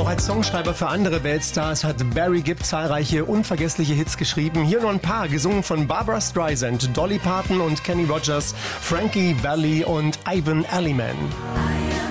Auch als Songschreiber für andere Weltstars hat Barry Gibb zahlreiche unvergessliche Hits geschrieben. Hier nur ein paar, gesungen von Barbra Streisand, Dolly Parton und Kenny Rogers, Frankie Valli und Ivan Elliman.